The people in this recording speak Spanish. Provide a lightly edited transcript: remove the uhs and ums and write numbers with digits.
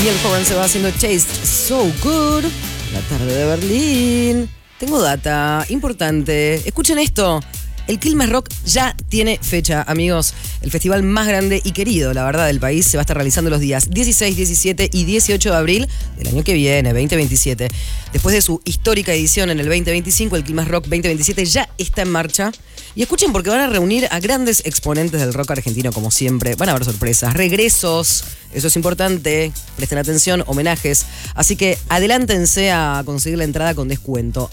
Niall Horan se va haciendo Taste So Good. La tarde de Berlín. Tengo data importante. Escuchen esto. El Quilmes Rock ya tiene fecha, amigos. El festival más grande y querido, la verdad, del país se va a estar realizando los días 16, 17 y 18 de abril del año que viene, 2027. Después de su histórica edición en el 2025, el Quilmes Rock 2027 ya está en marcha. Y escuchen porque van a reunir a grandes exponentes del rock argentino, como siempre. Van a haber sorpresas, regresos, eso es importante. Presten atención, homenajes. Así que adelántense a conseguir la entrada con descuento.